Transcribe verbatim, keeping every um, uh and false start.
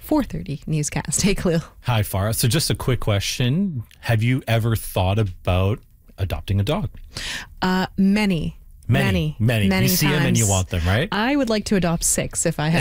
four thirty newscast. Hey, Khalil. Hi, Farah. So just a quick question. Have you ever thought about adopting a dog? Uh, many. Many. Many. Many. Many You see them and you times. want them, right? I would like to adopt six if I had